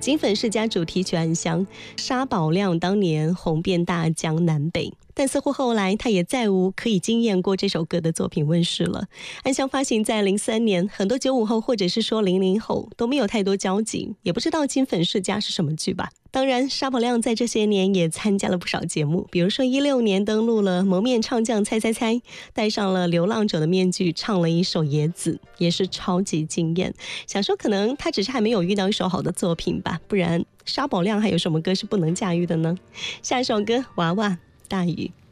金粉世家主题曲《暗香》，沙宝亮当年红遍大江南北，但似乎后来他也再无可以惊艳过这首歌的作品问世了。《暗香》发行在03年，很多95后或者是说00后都没有太多交集，也不知道金粉世家是什么剧吧。当然，沙宝亮在这些年也参加了不少节目，比如说16年登陆了《蒙面唱将猜猜猜》，戴上了流浪者的面具，唱了一首《野子》，也是超级惊艳。想说可能他只是还没有遇到一首好的作品吧，不然沙宝亮还有什么歌是不能驾驭的呢？下一首歌，娃娃大雨。